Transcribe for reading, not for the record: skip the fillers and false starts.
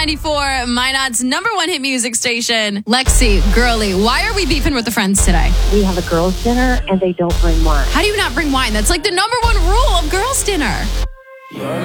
94, Minot's number one hit music station. Lexi, girly, why are we beefing with the friends today? We have a girls' dinner and they don't bring wine. How do you not bring wine? That's like the number one rule of girls' dinner.